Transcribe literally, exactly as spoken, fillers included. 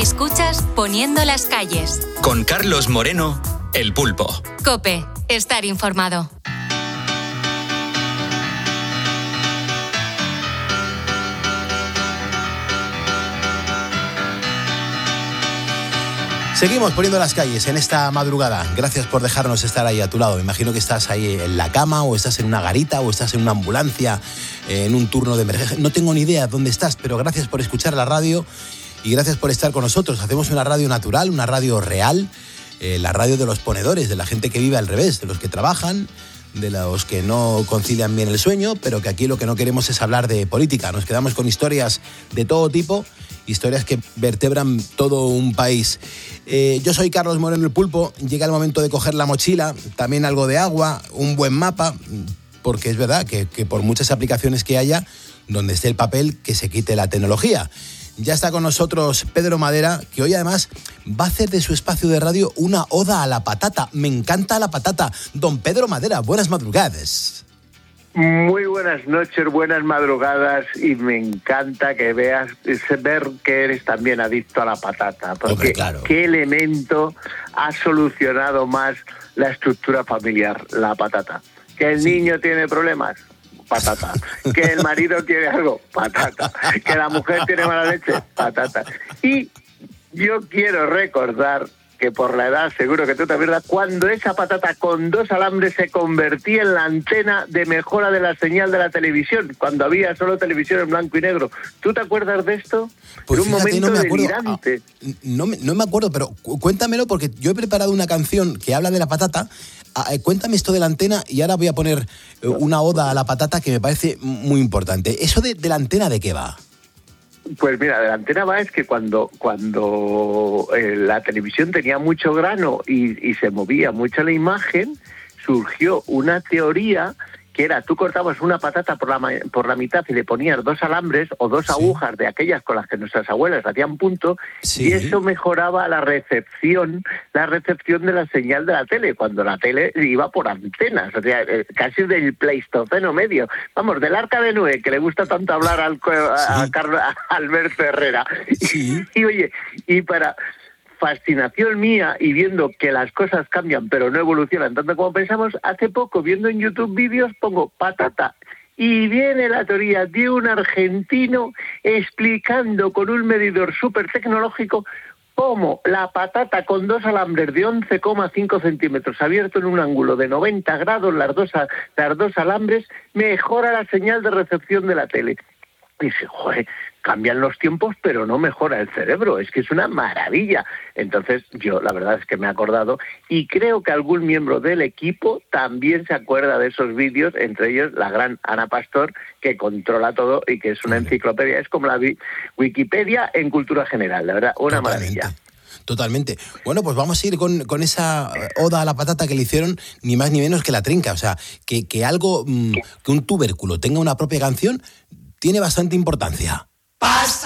Escuchas Poniendo las calles. Con Carlos Moreno, El Pulpo. COPE, estar informado. Seguimos poniendo las calles en esta madrugada. Gracias por dejarnos estar ahí a tu lado. Me imagino que estás ahí en la cama, o estás en una garita, o estás en una ambulancia, en un turno de emergencia. No tengo ni idea dónde estás, pero gracias por escuchar la radio y gracias por estar con nosotros. Hacemos una radio natural, una radio real, eh, la radio de los ponedores, de la gente que vive al revés, de los que trabajan, de los que no concilian bien el sueño, pero que aquí lo que no queremos es hablar de política. Nos quedamos con historias de todo tipo, historias que vertebran todo un país. Eh, yo soy Carlos Moreno, El Pulpo. Llega el momento de coger la mochila, también algo de agua, un buen mapa, porque es verdad que, que por muchas aplicaciones que haya, donde esté el papel, que se quite la tecnología. Ya está con nosotros Pedro Madera, que hoy además va a hacer de su espacio de radio una oda a la patata. Me encanta la patata. Don Pedro Madera, buenas madrugadas. Muy buenas noches, buenas madrugadas, y me encanta que veas, ver que eres también adicto a la patata, porque Hombre, claro. ¿Qué elemento ha solucionado más la estructura familiar? La patata. ¿Que el sí. niño tiene problemas? Patata. ¿Que el marido quiere algo? Patata. ¿Que la mujer tiene mala leche? Patata. Y yo quiero recordar que por la edad, seguro que tú te acuerdas, cuando esa patata con dos alambres se convertía en la antena de mejora de la señal de la televisión, cuando había solo televisión en blanco y negro. ¿Tú te acuerdas de esto? Pues Era un fíjate, momento no me acuerdo. delirante. Ah, no, me, no me acuerdo, pero cuéntamelo, porque yo he preparado una canción que habla de la patata. Ah, cuéntame esto de la antena y ahora voy a poner una oda a la patata que me parece muy importante. ¿Eso de, de la antena de qué va? Pues mira, de la antena va es que cuando, cuando eh, la televisión tenía mucho grano y, y se movía mucho la imagen, surgió una teoría que era, tú cortabas una patata por la, por la mitad y le ponías dos alambres o dos sí. agujas de aquellas con las que nuestras abuelas hacían punto, sí. y eso mejoraba la recepción, la recepción de la señal de la tele, cuando la tele iba por antenas, o sea, casi del Pleistoceno medio, vamos, del Arca de Noé, que le gusta tanto hablar al, a, a, Carlos, a Alberto Herrera. Sí. Y, y oye, y para fascinación mía y viendo que las cosas cambian pero no evolucionan tanto como pensamos, hace poco viendo en YouTube vídeos pongo patata y viene la teoría de un argentino explicando con un medidor súper tecnológico cómo la patata con dos alambres de once coma cinco centímetros abierto en un ángulo de noventa grados, las dos, las dos alambres, mejora la señal de recepción de la tele. Y dice, joder, cambian los tiempos, pero no mejora el cerebro, es que es una maravilla. Entonces, yo la verdad es que me he acordado, y creo que algún miembro del equipo también se acuerda de esos vídeos, entre ellos la gran Ana Pastor, que controla todo y que es una enciclopedia, es como la Wikipedia en cultura general, la verdad, una Totalmente. maravilla. Totalmente. Bueno, pues vamos a ir con, con esa oda a la patata que le hicieron ni más ni menos que la Trinca. O sea, que, que algo, mmm, que un tubérculo tenga una propia canción, tiene bastante importancia.